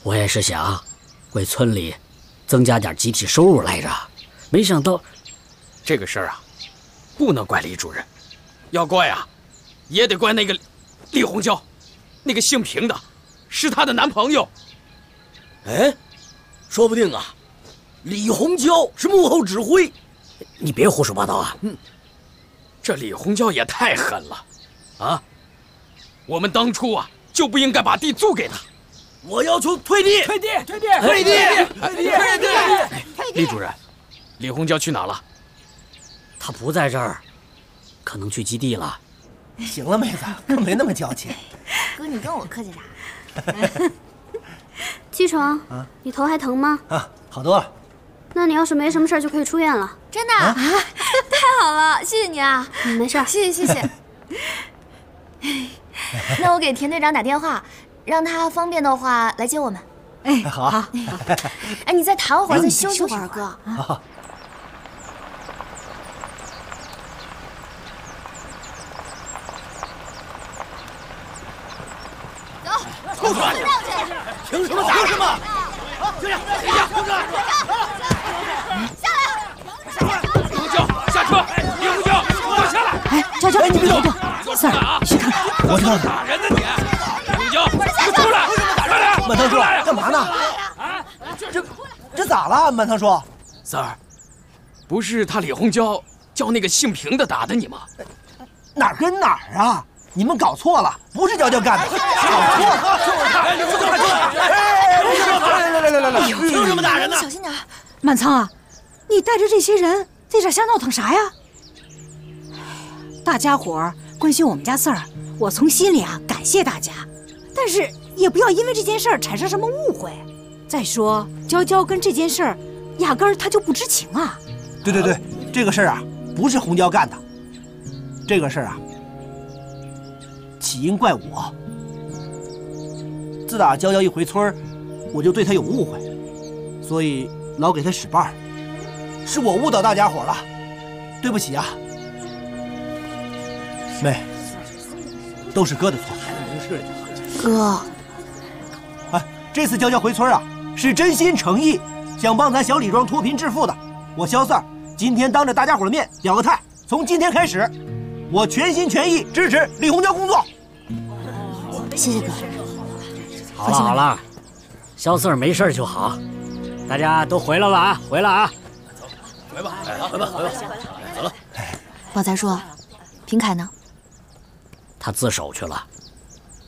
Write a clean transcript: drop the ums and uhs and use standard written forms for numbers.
我也是想为村里增加点集体收入来着，没想到这个事儿啊，不能怪李主任，要怪啊，也得怪那个李红娇，那个姓平的，是她的男朋友。 哎，说不定啊，李红娇是幕后指挥。 你别胡说八道啊！ 这李红娇也太狠了，啊！我们当初啊就不应该把地租给他。 我要求退地！ 退地！退地！ 退地！ 退地！退地！ 李主任，李红娇去哪了？ 他不在这儿，可能去基地了。 行了，妹子，可没那么娇气。 哥，你跟我客气啥？ 季成，你头还疼吗？ 啊，好多了。 那你要是没什么事儿，就可以出院了。 真的？太好了，谢谢你啊！ 没事， 谢谢。那我给田队长打电话，让他方便的话来接我们。 哎，好。 哎，你再躺会儿，再休息会儿，哥。 好。 走， 扣出来！凭什么打什么？就这样，扣出来！ 下来！ 李红娇，下车！李红娇，坐下来！ 哎，娇娇，你别动！四儿，你去看看。 我去看看。 打人呢你！李红娇，你出来！快点！ 满堂叔，干嘛呢？啊，这咋了，满堂叔？ 三儿，不是他李红娇叫那个姓平的打的你吗？ 哪儿跟哪儿啊？你们搞错了，不是娇娇干的，搞错了！你们快出来！来！ 凭什么打人呢？ 小心点。 满仓啊，你带着这些人在这瞎闹腾啥呀？大家伙儿关心我们家四儿，我从心里啊感谢大家，但是也不要因为这件事儿产生什么误会。再说，娇娇跟这件事儿压根儿她就不知情啊。 对，这个事儿啊不是红娇干的，这个事儿啊起因怪我。自打娇娇一回村儿，我就对她有误会，所以老给她使绊儿，是我误导大家伙了，对不起啊，妹，都是哥的错。 哥， 哎，这次娇娇回村啊，是真心诚意想帮咱小李庄脱贫致富的。我萧四儿今天当着大家伙的面表个态，从今天开始，我全心全意支持李红娇工作。 谢谢哥。 好了，萧四儿没事就好，大家都回来了啊，回来啊！ 回吧，走了。 宝才叔，平凯呢？ 他自首去了。